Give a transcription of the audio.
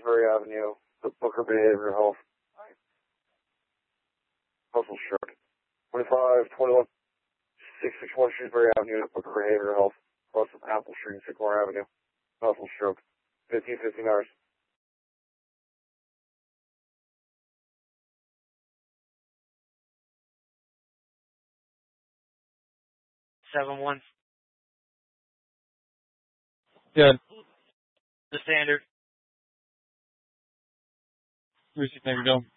Shrewsbury Avenue, Booker Behavioral Health, Muscle Stroke. 2521 661 Shrewsbury Avenue, Booker Behavioral Health, across from Apple Street, Sycamore Avenue, Muscle Stroke. 1515 hours. 7-1. Good. The standard. Appreciate it. Go.